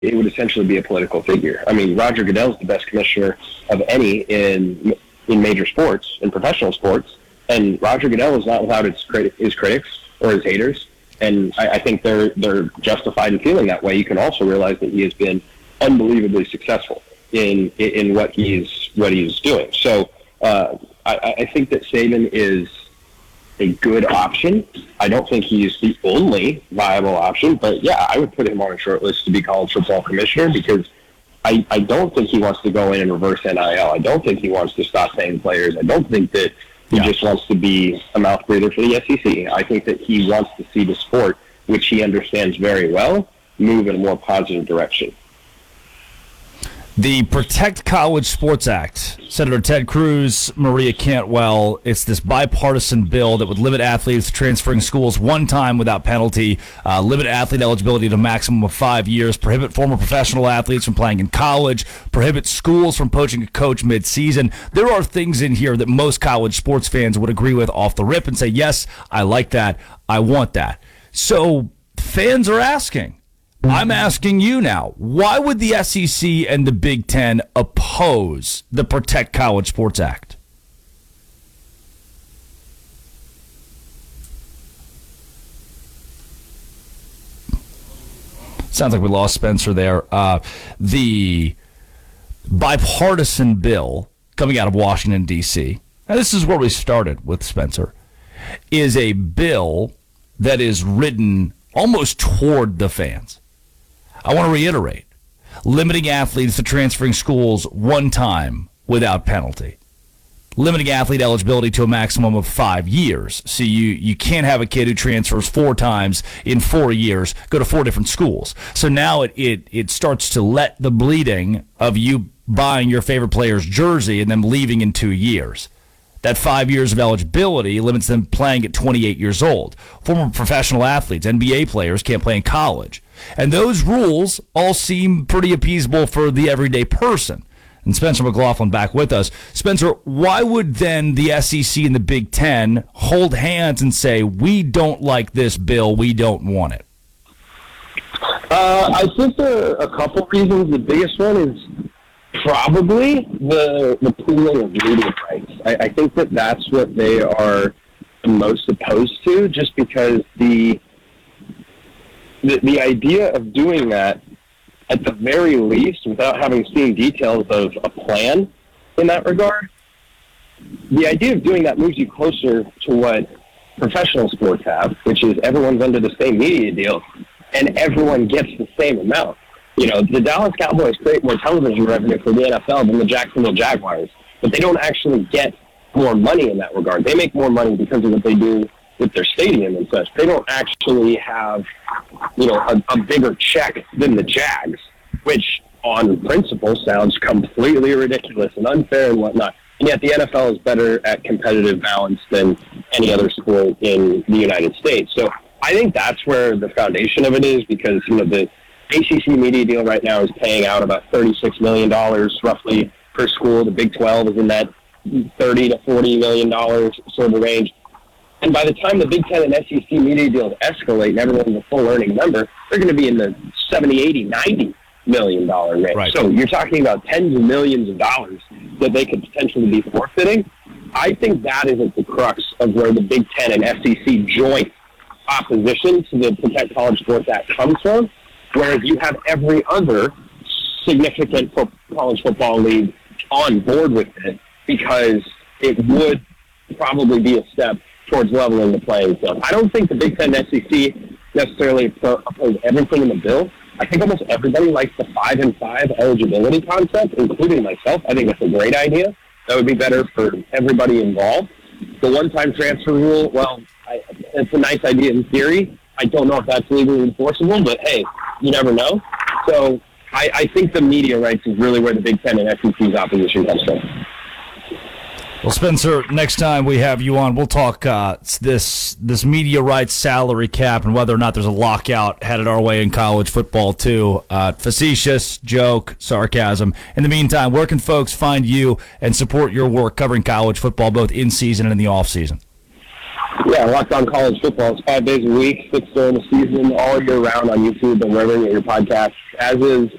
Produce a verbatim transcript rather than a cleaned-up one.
it would essentially be a political figure. I mean, Roger Goodell is the best commissioner of any in in major sports, in professional sports, and Roger Goodell is not without his, criti- his critics or his haters, and I, I think they're they're justified in feeling that way. You can also realize that he has been unbelievably successful in in, in what he's what he's doing. So uh, I, I think that Saban is a good option. I don't think he's the only viable option, but yeah, I would put him on a short list to be college football commissioner because I, I don't think he wants to go in and reverse N I L. I don't think he wants to stop paying players. I don't think that he yeah. just wants to be a mouth breather for the S E C. I think that he wants to see the sport, which he understands very well, move in a more positive direction. The Protect College Sports Act, Senator Ted Cruz, Maria Cantwell, it's this bipartisan bill that would limit athletes transferring schools one time without penalty, uh, limit athlete eligibility to a maximum of five years, prohibit former professional athletes from playing in college, prohibit schools from poaching a coach mid-season. There are things in here that most college sports fans would agree with off the rip and say, yes, I like that, I want that. So fans are asking, I'm asking you now, why would the S E C and the Big Ten oppose the Protect College Sports Act? Sounds like we lost Spencer there. Uh, the bipartisan bill coming out of Washington, D C, and this is where we started with Spencer, is a bill that is written almost toward the fans. I want to reiterate, limiting athletes to transferring schools one time without penalty. Limiting athlete eligibility to a maximum of five years. So you, you can't have a kid who transfers four times in four years, go to four different schools. So now it, it, it starts to let the bleeding of you buying your favorite player's jersey and them leaving in two years. That five years of eligibility limits them playing at twenty-eight years old. Former professional athletes, N B A players, can't play in college. And those rules all seem pretty appeasable for the everyday person. And Spencer McLaughlin back with us. Spencer, why would then the S E C and the Big Ten hold hands and say, we don't like this bill, we don't want it? Uh, I think there are a couple reasons. The biggest one is probably the the pooling of media rights. I, I think that that's what they are the most opposed to, just because the, the the idea of doing that, at the very least, without having seen details of a plan in that regard, the idea of doing that moves you closer to what professional sports have, which is everyone's under the same media deal and everyone gets the same amount. You know, the Dallas Cowboys create more television revenue for the N F L than the Jacksonville Jaguars, but they don't actually get more money in that regard. They make more money because of what they do with their stadium and such. They don't actually have, you know, a, a bigger check than the Jags, which on principle sounds completely ridiculous and unfair and whatnot. And yet the N F L is better at competitive balance than any other sport in the United States. So I think that's where the foundation of it is, because, you know, the A C C media deal right now is paying out about thirty-six million dollars roughly per school. The Big twelve is in that thirty to forty million dollars sort of range. And by the time the Big Ten and S E C media deals escalate and everyone's a full earning member, they're going to be in the seventy, eighty, ninety million dollar range. Right. So you're talking about tens of millions of dollars that they could potentially be forfeiting. I think that is at the crux of where the Big Ten and S E C joint opposition to the Protect College Sports Act comes from, whereas you have every other significant fo- college football league on board with it, because it would probably be a step towards leveling the playing field. I don't think the Big Ten and S E C necessarily oppose everything in the bill. I think almost everybody likes the five and five eligibility concept, including myself. I think that's a great idea. That would be better for everybody involved. The one-time transfer rule, well, I, it's a nice idea in theory. I don't know if that's legally enforceable, but hey, you never know. So I, I think the media rights is really where the Big Ten and S E C's opposition comes from. Well, Spencer, next time we have you on, we'll talk uh, this this media rights salary cap and whether or not there's a lockout headed our way in college football, too. Uh, facetious, joke, sarcasm. In the meantime, where can folks find you and support your work covering college football both in season and in the off season? Yeah, Locked On College Football. It's five days a week, six during the season, all year round on YouTube and wherever you get your podcasts. As is